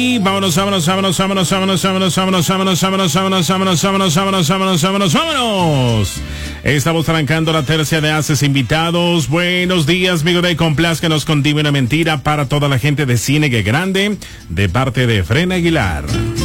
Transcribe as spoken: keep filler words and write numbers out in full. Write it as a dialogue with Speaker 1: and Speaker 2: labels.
Speaker 1: Y vámonos, vámonos, vámonos, vámonos, vámonos, vámonos, vámonos, vámonos, vámonos, vámonos, vámonos, vámonos, vámonos, vámonos, vámonos, vámonos. Estamos arrancando la tercia de Haces Invitados. Buenos días, amigo de Complázcanos con Dime una Mentira para toda la gente de Cine Que Grande, de parte de Fren Aguilar.